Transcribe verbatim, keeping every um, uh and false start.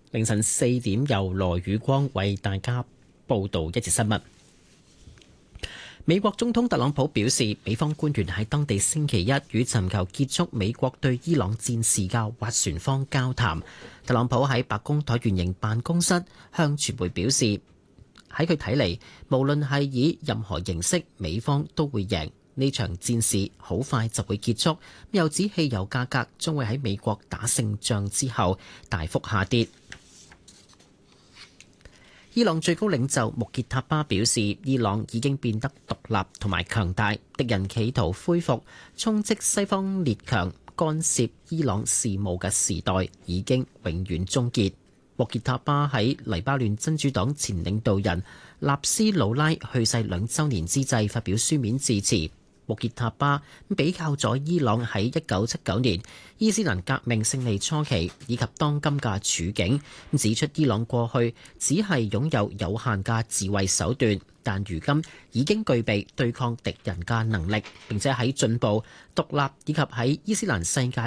凌晨四點由羅宇光為大家報道一節新聞。美國總統特朗普表示，美方官員喺當地星期一與尋求結束美國對伊朗戰事嘅斡旋方交談。特朗普喺白宮橢圓形辦公室向傳媒表示，喺佢睇嚟，無論係以任何形式，美方都會贏。呢場戰事好快就會結束。又指汽油價格將會喺美國打勝仗之後大幅下跌。伊朗最高領袖穆傑塔巴表示，伊朗已經變得獨立同埋強大，敵人企圖恢復充斥西方列強干涉伊朗事務嘅時代已經永遠終結。穆傑塔巴喺黎巴嫩真主黨前領導人納斯魯拉去世兩週年之際發表書面致辭。穆傑塔巴比較咗伊朗喺一九七九年伊斯蘭革命勝利初期以及當今嘅處境，指出伊朗過去只係擁有有限嘅自衛手段，但如今已經具備對抗敵人嘅能力，並且喺進步、獨立以及喺伊斯蘭世界